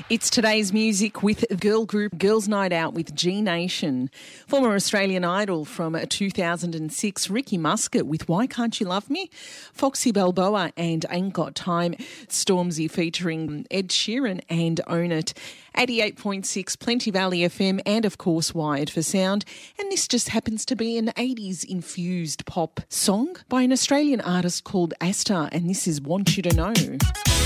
It's today's music with girl group Girls Night Out with G Nation. Former Australian Idol from 2006, Ricky Muscat with Why Can't You Love Me? Foxy Balboa and Ain't Got Time. Stormzy featuring Ed Sheeran and Own It. 88.6 Plenty Valley FM and, of course, Wired for Sound. And this just happens to be an 80s-infused pop song by an Australian artist called Asta, and this is Want You to Know.